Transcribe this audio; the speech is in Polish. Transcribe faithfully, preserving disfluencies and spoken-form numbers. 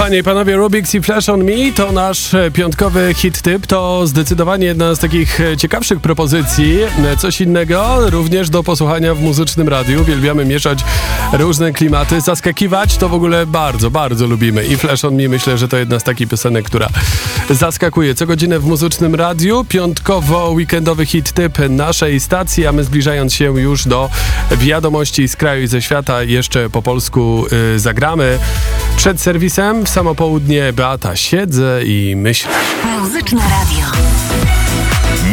Panie i panowie, Rubik's i Flash on Me to nasz piątkowy hit typ. To zdecydowanie jedna z takich ciekawszych propozycji. Coś innego również do posłuchania w muzycznym radiu. Uwielbiamy mieszać różne klimaty. Zaskakiwać to w ogóle bardzo, bardzo lubimy. I Flash on Me myślę, że to jedna z takich piosenek, która zaskakuje. Co godzinę w muzycznym radiu. Piątkowo-weekendowy hit typ naszej stacji, a my zbliżając się już do wiadomości z kraju i ze świata, jeszcze po polsku yy, zagramy. Przed serwisem w samo południe Beata siedzę i myślę. Muzyczne radio.